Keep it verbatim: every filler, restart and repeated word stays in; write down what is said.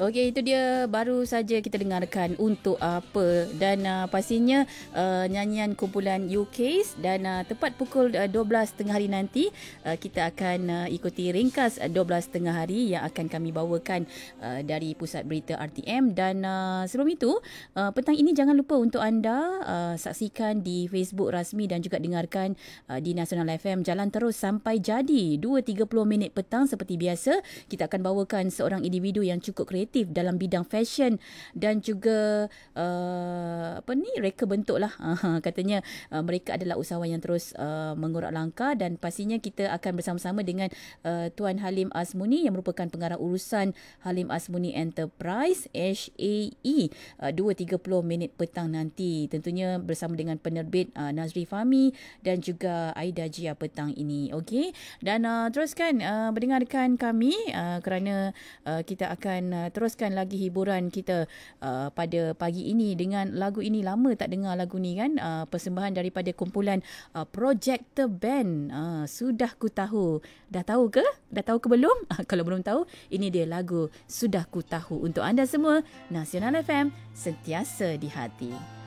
Okey, itu dia baru saja kita dengarkan Untuk Apa, dan uh, pastinya uh, nyanyian kumpulan U Ks, dan uh, tepat pukul uh, dua belas tengah hari nanti uh, kita akan uh, ikuti ringkas uh, dua belas tengah hari yang akan kami bawakan uh, dari Pusat Berita R T M. Dan uh, sebelum itu, uh, petang ini jangan lupa untuk anda uh, saksikan di Facebook rasmi dan juga dengarkan uh, di Nasional F M. Jalan terus sampai jadi dua tiga puluh minit petang. Seperti biasa, kita akan bawakan seorang individu yang cukup kreatif dalam bidang fashion dan juga uh, apa ni reka bentuk lah. Uh, katanya uh, mereka adalah usahawan yang terus uh, mengorak langkah, dan pastinya kita akan bersama-sama dengan uh, Tuan Halim Azmuni yang merupakan pengarah urusan Halim Azmuni Enterprise H A E uh, dua tiga puluh minit petang nanti, tentunya bersama dengan penerbit uh, Nazri Fahmi dan juga Aida Jia petang ini. Okey, dan uh, teruskan uh, mendengarkan kami uh, kerana uh, kita akan uh, teruskan lagi hiburan kita uh, pada pagi ini dengan lagu ini. Lama tak dengar lagu ni kan, uh, persembahan daripada kumpulan uh, Projector Band. uh, Sudah Ku Tahu. Dah tahu ke? Dah tahu ke belum? Uh, kalau belum tahu, ini dia lagu Sudah Ku Tahu untuk anda semua. Nasional F M, sentiasa di hati.